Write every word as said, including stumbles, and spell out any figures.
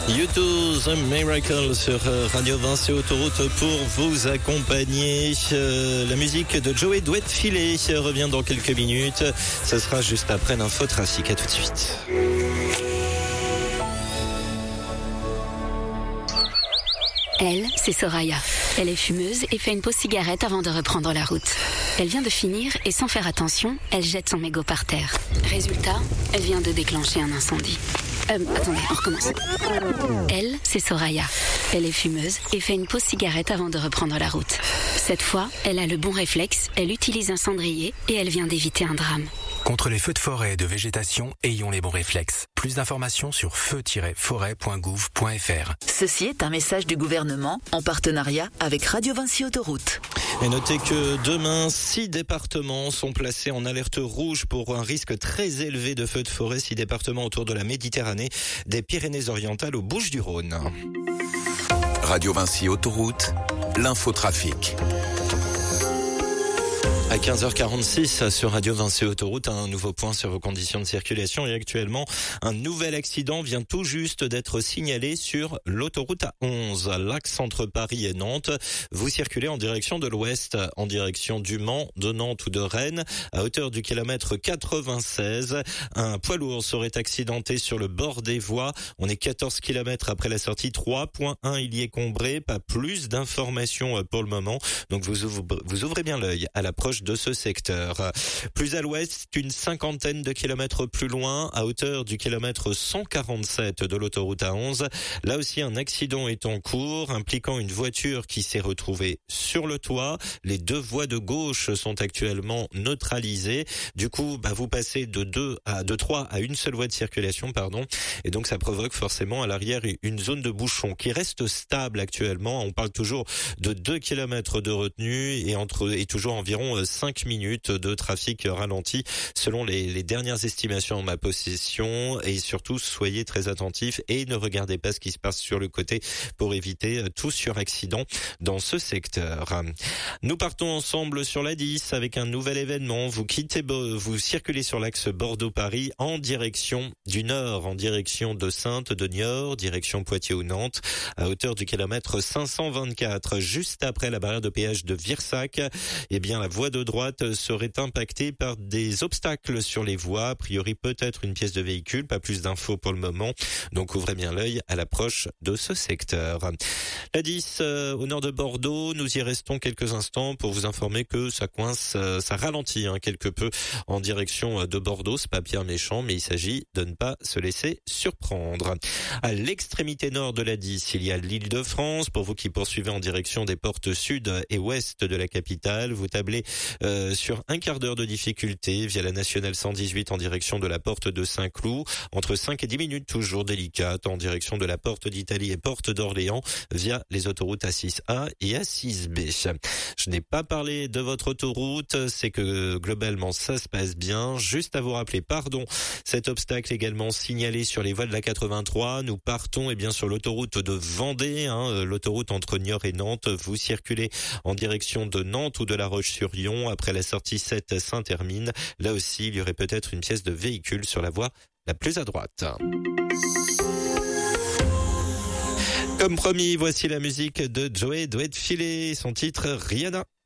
You Do The Miracle sur Radio Vinci Autoroute pour vous accompagner. Euh, la musique de Joey doit être filée revient dans quelques minutes. Ce sera juste après l'infotrafic. À tout de suite. Elle, c'est Soraya. Elle est fumeuse et fait une pause cigarette avant de reprendre la route. Elle vient de finir et sans faire attention, elle jette son mégot par terre. Résultat, elle vient de déclencher un incendie. Euh, attendez, on recommence. Elle, c'est Soraya. Elle est fumeuse et fait une pause cigarette avant de reprendre la route. Cette fois, elle a le bon réflexe, elle utilise un cendrier et elle vient d'éviter un drame. Contre les feux de forêt et de végétation, ayons les bons réflexes. Plus d'informations sur feu tiret forêt point gouv point f r. Ceci est un message du gouvernement en partenariat avec Radio Vinci Autoroute. Et notez que demain, six départements sont placés en alerte rouge pour un risque très élevé de feux de forêt. Six départements autour de la Méditerranée, des Pyrénées-Orientales aux Bouches-du-Rhône. Radio Vinci Autoroute, l'infotrafic. À quinze heures quarante-six sur Radio Vinci Autoroute, un nouveau point sur vos conditions de circulation et actuellement, un nouvel accident vient tout juste d'être signalé sur l'autoroute A onze, l'axe entre Paris et Nantes. Vous circulez en direction de l'ouest, en direction du Mans, de Nantes ou de Rennes, à hauteur du kilomètre quatre-vingt-seize. Un poids lourd serait accidenté sur le bord des voies. On est quatorze kilomètres après la sortie trois point un, il y est combré. Pas plus d'informations pour le moment. Donc vous ouvrez, vous ouvrez bien l'œil à l'approche de ce secteur. Plus à l'ouest, une cinquantaine de kilomètres plus loin, à hauteur du kilomètre cent quarante-sept de l'autoroute A onze. Là aussi, un accident est en cours, impliquant une voiture qui s'est retrouvée sur le toit. Les deux voies de gauche sont actuellement neutralisées. Du coup, bah, vous passez de deux à de trois à une seule voie de circulation, pardon. Et donc, ça provoque forcément à l'arrière une zone de bouchon qui reste stable actuellement. On parle toujours de deux kilomètres de retenue et entre, et toujours environ cinq minutes de trafic ralenti selon les, les dernières estimations en ma possession. Et surtout, soyez très attentifs et ne regardez pas ce qui se passe sur le côté pour éviter tout suraccident dans ce secteur. Nous partons ensemble sur la dix avec un nouvel événement. Vous quittez, vous circulez sur l'axe Bordeaux-Paris en direction du nord, en direction de Saintes, de Niort, direction Poitiers ou Nantes, à hauteur du kilomètre cinq cent vingt-quatre, juste après la barrière de péage de Virsac. Eh bien, la voie de droite serait impactée par des obstacles sur les voies. A priori, peut-être une pièce de véhicule, pas plus d'infos pour le moment. Donc, ouvrez bien l'œil à l'approche de ce secteur. La dix, euh, au nord de Bordeaux, nous y restons quelques instants pour vous informer que ça coince, euh, ça ralentit hein, quelque peu en direction de Bordeaux. C'est pas bien méchant, mais il s'agit de ne pas se laisser surprendre. À l'extrémité nord de la dix, il y a l'Île-de-France. Pour vous qui poursuivez en direction des portes sud et ouest de la capitale, vous tablez Euh, sur un quart d'heure de difficulté via la nationale cent dix-huit en direction de la porte de Saint-Cloud, entre cinq et dix minutes toujours délicates en direction de la porte d'Italie et porte d'Orléans via les autoroutes A six A et A six B. Je n'ai pas parlé de votre autoroute, c'est que globalement ça se passe bien. Juste à vous rappeler, pardon, cet obstacle également signalé sur les voies de la quatre-vingt-trois. Nous partons eh bien sur l'autoroute de Vendée, hein, l'autoroute entre Niort et Nantes. Vous circulez en direction de Nantes ou de La Roche-sur-Yon. Après la sortie sept Saint-Hermine, là aussi, il y aurait peut-être une pièce de véhicule sur la voie la plus à droite. Comme promis, voici la musique de Joey doit être filée, son titre Rihanna.